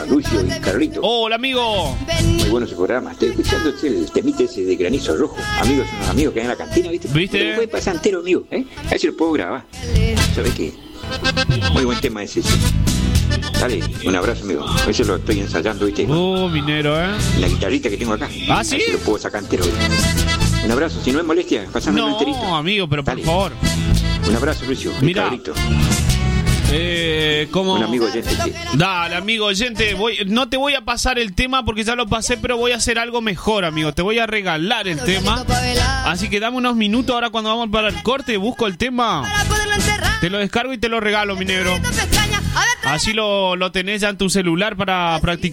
Lucio y Carlito. Hola, amigo. Muy bueno ese programa. Estoy escuchando el temite ese de Granizo Rojo. Amigos, unos amigos que hay en la cantina, ¿viste? ¿Viste? Lo puede pasar entero, amigo, ¿eh? A ver si lo puedo grabar. ¿Sabes qué? Muy buen tema ese. Dale, un abrazo, amigo. Ese lo estoy ensayando, ¿viste? Minero, La guitarrita que tengo acá. ¿Ah, sí? A ver si lo puedo sacar entero, ¿viste? Un abrazo, si no es molestia, pasame un enterito. No, amigo, pero por favor. Un abrazo, Lucio. Mira. Carlito. ¿Cómo? Un amigo oyente, sí. Dale, amigo oyente, no te voy a pasar el tema porque ya lo pasé, pero voy a hacer algo mejor, amigo. Te voy a regalar el tema. Así que dame unos minutos ahora cuando vamos para el corte, busco el tema. Te lo descargo y te lo regalo, mi negro. Así lo tenés ya en tu celular para practicar.